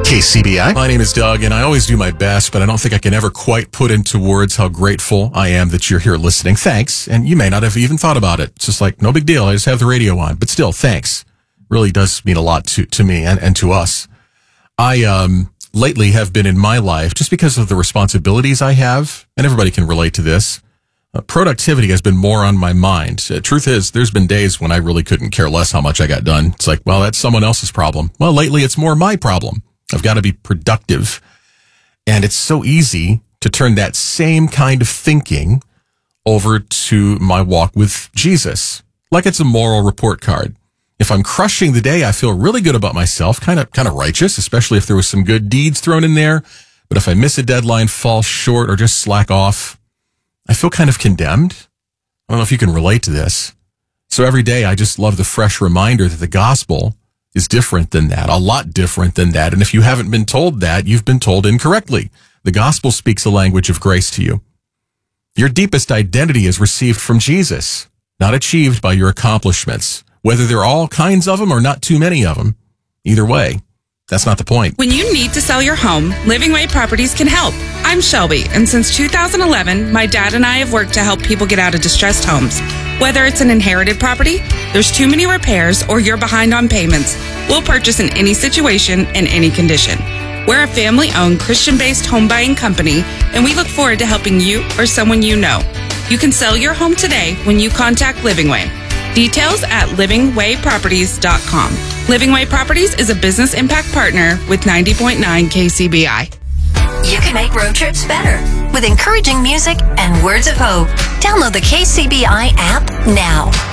KCBI. My name is Doug, and I always do my best, but I don't think I can ever quite put into words how grateful I am that you're here listening. Thanks. And you may not have even thought about it. It's just like, no big deal. I just have the radio on. But still, thanks. Really does mean a lot to me and to us. I lately have been in my life, just because of the responsibilities I have, and everybody can relate to this, productivity has been more on my mind. Truth is, there's been days when I really couldn't care less how much I got done. It's like, well, that's someone else's problem. Well, lately it's more my problem. I've got to be productive. And it's so easy to turn that same kind of thinking over to my walk with Jesus, like it's a moral report card. If I'm crushing the day, I feel really good about myself, kind of righteous, especially if there was some good deeds thrown in there. But if I miss a deadline, fall short, or just slack off, I feel kind of condemned. I don't know if you can relate to this. So every day, I just love the fresh reminder that the gospel is different than that, a lot different than that. And if you haven't been told that, you've been told incorrectly. The gospel speaks a language of grace to you. Your deepest identity is received from Jesus, not achieved by your accomplishments, whether there are all kinds of them or not too many of them. Either way, that's not the point. When you need to sell your home, Living Way Properties can help. I'm Shelby, and since 2011, my dad and I have worked to help people get out of distressed homes. Whether it's an inherited property, there's too many repairs, or you're behind on payments, we'll purchase in any situation and any condition. We're a family-owned, Christian-based home buying company, and we look forward to helping you or someone you know. You can sell your home today when you contact Living Way. Details at livingwayproperties.com. Living Way Properties is a business impact partner with 90.9 KCBI. You can make road trips better with encouraging music and words of hope. Download the KCBI app now.